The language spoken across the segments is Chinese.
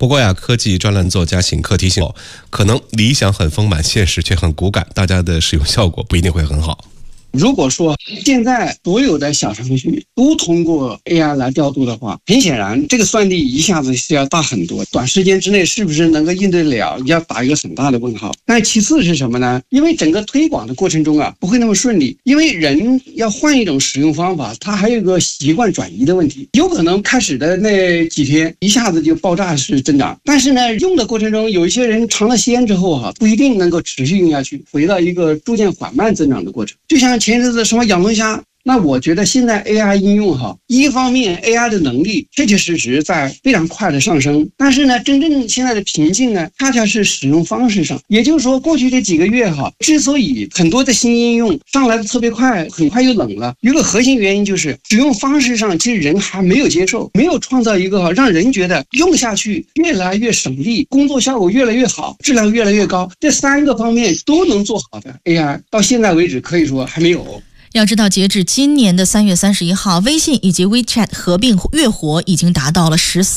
不过呀，科技专栏作家醒客提醒，可能理想很丰满，现实却很骨感，大家的使用效果不一定会很好。 如果说现在所有的小程序都通过 AI 来调度的话，很显然这个算力一下子是要大很多，短时间之内是不是能够应对了，要打一个很大的问号。但其次是什么呢？因为整个推广的过程中不会那么顺利，因为人要换一种使用方法，它还有一个习惯转移的问题，有可能开始的那几天一下子就爆炸式增长，但是呢，用的过程中有一些人尝了鲜之后不一定能够持续用下去，回到一个逐渐缓慢增长的过程。就像前阵子什么养龙虾，那我觉得现在 AI 应用一方面 AI 的能力确确实实在非常快的上升，但是呢，真正现在的瓶颈呢，恰恰是使用方式上。也就是说，过去这几个月之所以很多的新应用上来的特别快，很快又冷了，有个核心原因就是使用方式上，其实人还没有接受，没有创造一个让人觉得用下去越来越省力，工作效果越来越好，质量越来越高，这3个方面都能做好的 AI， 到现在为止可以说还没有。 要知道，截至今年的3月31号，微信以及 WeChat 合并月活已经达到了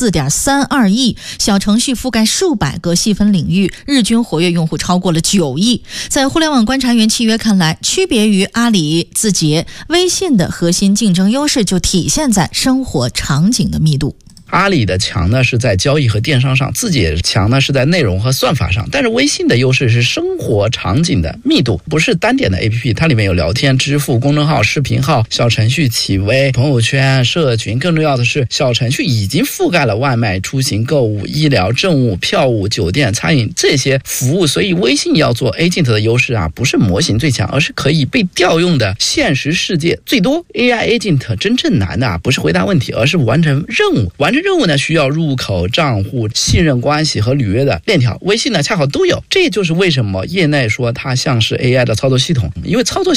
14.32 亿，小程序覆盖数百个细分领域，日均活跃用户超过了9亿。在互联网观察员契约看来，区别于阿里、字节，微信的核心竞争优势就体现在生活场景的密度。 阿里的强呢是在交易和电商上，字节强呢是在内容和算法上，但是微信的优势是生活场景的密度，不是单点的 APP， 它里面有聊天、支付、公众号、视频号、小程序、企微、朋友圈、社群，更重要的是小程序已经覆盖了外卖、出行、购物、医疗、政务、票务、酒店、餐饮这些服务，所以微信要做 Agent 的优势不是模型最强，而是可以被调用的现实世界最多。 AI Agent 真正难的不是回答问题，而是完成任务。完成任务呢，需要入口、账户、信任关系和履约的链条，微信呢恰好都有。这就是为什么业内说它像是 AI 的操作系统，因为操作